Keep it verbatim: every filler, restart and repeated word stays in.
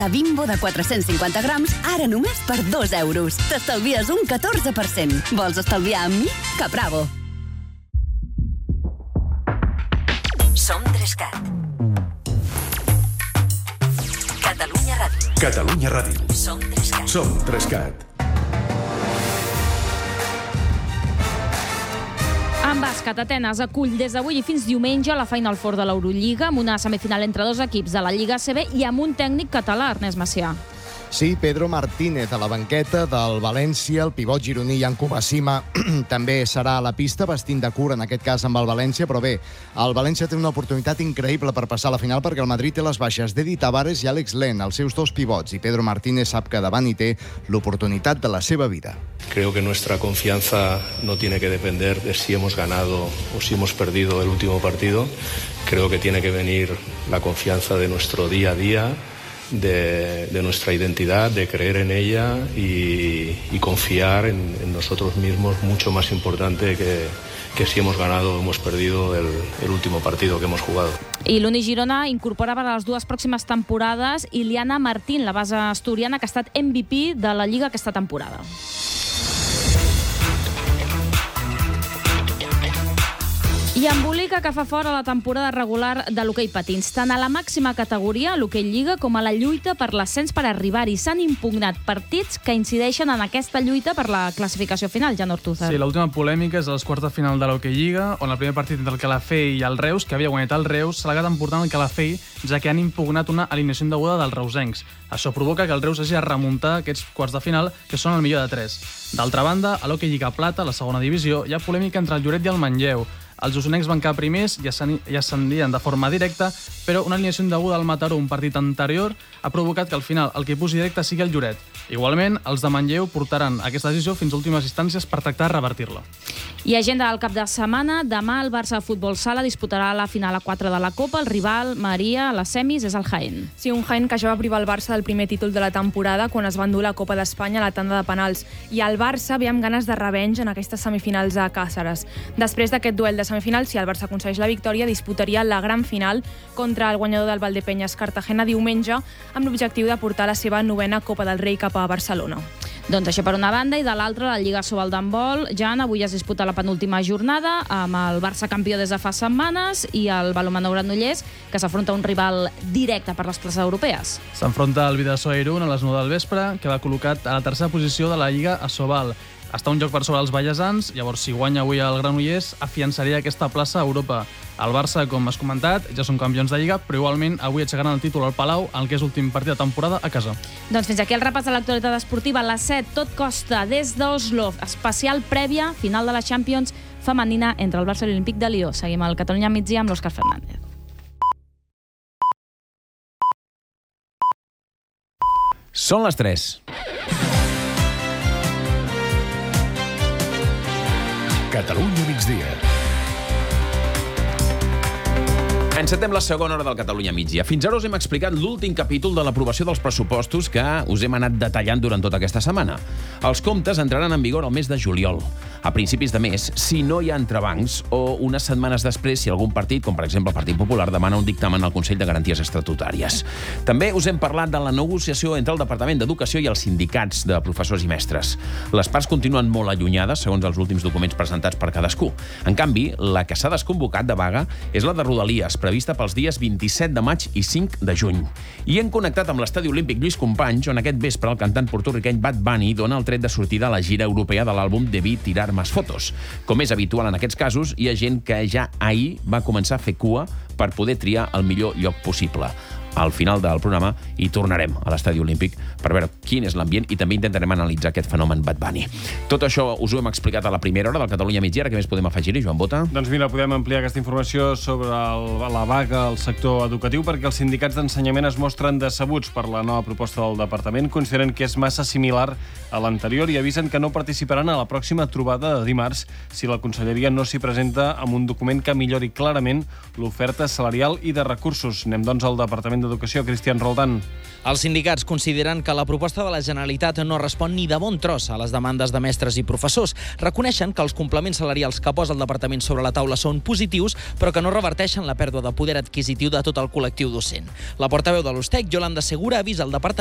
La Bimbo de quatre-cents cinquanta grams, ara només per dos euros. T'estalvies un catorze per cent. Vols estalviar amb mi? Capravo. Som Trescat. Catalunya Ràdio. Catalunya Ràdio. Som Trescat. Som Trescat. En bàsquet, Atenes acull des d'avui i fins diumenge la Final Four de l'Eurolliga amb una semifinal entre dos equips de la Lliga A C B i amb un tècnic català, Ernest Macià. Sí, Pedro Martínez a la banqueta del València, el pivot gironí Yanko Basima també serà a la pista vestint de cura, en aquest cas amb el València, però bé, el València té una oportunitat increïble per passar a la final perquè el Madrid té les baixes d'Edi Tavares i Àlex Len, els seus dos pivots, i Pedro Martínez sap que davant hi té l'oportunitat de la seva vida. Creo que nuestra confianza no tiene que depender de si hemos ganado o si hemos perdido el último partido. Creo que tiene que venir la confianza de nuestro día a día, De, de nuestra identidad, de creer en ella y, y confiar en, en nosotros mismos, mucho más importante que, que si hemos ganado o hemos perdido el, el último partido que hemos jugado. I l'Uni Girona incorpora per a les dues pròximes temporades Iliana Martín, la base asturiana que ha estat M V P de la Lliga aquesta temporada. I embolica que fa fora la temporada regular de l'hoquei patins, tant a la màxima categoria, l'hoquei Lliga, com a la lluita per l'ascens per arribar-hi. S'han impugnat partits que incideixen en aquesta lluita per la classificació final, Jan Ortúzar. Sí, l'última polèmica és a les quarts de final de l'hoquei Lliga, on el primer partit entre el Calafell i el Reus, que havia guanyat el Reus, s'ha acabat emportant el Calafell, ja que han impugnat una alineació indeguda dels reusencs. Això provoca que el Reus hagi de remuntar aquests quarts de final, que són el millor de tres. D'altra banda, a l'hoquei Lliga Plata, la segona divisió, hi ha polèmica entre el Lloret i el Manlleu. Els osonencs van quedar primers i ascendien de forma directa, però una alineació indeguda al Mataró un partit anterior ha provocat que al final el que pugi directe sigui el Lloret. Igualment, els de Manlleu portaran aquesta decisió fins a últimes instàncies per tractar de revertir-la. I agenda del cap de setmana. Demà el Barça de Futbol Sala disputarà la final a quatre de la Copa. El rival, Maria, a les semis, és el Jaén. Sí, un Jaén que ja va privar el Barça del primer títol de la temporada quan es va endur la Copa d'Espanya a la tanda de penals. I el Barça ve amb ganes de revenja en aquestes semifinals a Càceres. Després d'aquest duel de semifinals, si el Barça aconsegueix la victòria, disputaria la gran final contra el guanyador del Valdepeñas Cartagena diumenge amb l'objectiu de portar la seva novena Copa del Rei cap a Barcelona. Doncs això per una banda, i de l'altra, la Lliga Sobal d'handbol. Jan, avui es disputa la penúltima jornada amb el Barça campió des de fa setmanes i el Balonmano Granollers, que s'afronta a un rival directe per les places europees. S'enfronta al Vidasoa Irún a les nou del vespre, que va col·locat a la tercera posició de la Lliga a Sobal. Està un joc per sobre els ballesans, llavors si guanya avui el Granollers afiançaria aquesta plaça a Europa. El Barça, com has comentat, ja són campions de Lliga, però igualment avui aixecaran el títol al Palau, en el que és l'últim partit de temporada a casa. Doncs fins aquí el repàs de l'actualitat esportiva. A les set, tot costa, des d'Oslo, especial prèvia, final de la Champions femenina entre el Barça i l'Olímpic de Lió. Seguim al Catalunya migdia amb l'Òscar Fernández. Són les tres. Catalunya migdia. Encetem la segona hora del Catalunya migdia. Fins ara us hem explicat l'últim capítol de l'aprovació dels pressupostos que us hem anat detallant durant tota aquesta setmana. Els comptes entraran en vigor al mes de juliol. A principis de mes, si no hi ha entrebancs, o unes setmanes després si algun partit, com per exemple el Partit Popular, demana un dictamen al Consell de Garanties Estatutàries. També us hem parlat de la negociació entre el Departament d'Educació i els sindicats de professors i mestres. Les parts continuen molt allunyades, segons els últims documents presentats per cadascú. En canvi, la que s'ha desconvocat de vaga és la de Rodalies, prevista pels dies vint-i-set de maig i cinc de juny. I hem connectat amb l'Estadi Olímpic Lluís Companys, on aquest vespre el cantant porto-riqueny Bad Bunny dona el tret de sortida a la gira europea de l'àlbum Debí tirar más fotos. Com és habitual en aquests casos, hi ha gent que ja ahir va començar a fer cua per poder triar el millor lloc possible. Al final del programa hi tornarem a l'Estadi Olímpic per veure quin és l'ambient i també intentarem analitzar aquest fenomen Bad Bunny. Tot això us ho hem explicat a la primera hora del Catalunya migdia. Què més podem afegir-hi, Joan Bota? Doncs mira, podem ampliar aquesta informació sobre el, la vaga al sector educatiu perquè els sindicats d'ensenyament es mostren decebuts per la nova proposta del departament. Consideren que és massa similar a l'anterior i avisen que no participaran a la pròxima trobada de dimarts si la conselleria no s'hi presenta amb un document que millori clarament l'oferta salarial i de recursos. Anem, doncs, al Departament Departament d'Educació, Cristian Roldán. Els sindicats consideren que la proposta de la Generalitat no respon ni de bon tros a les demandes de mestres i professors. Reconeixen que els complements salarials que posa el departament sobre la taula són positius, però que no reverteixen la pèrdua de poder adquisitiu de tot el col·lectiu docent. La portaveu de l'Ustec, Yolanda Segura, avisa al departament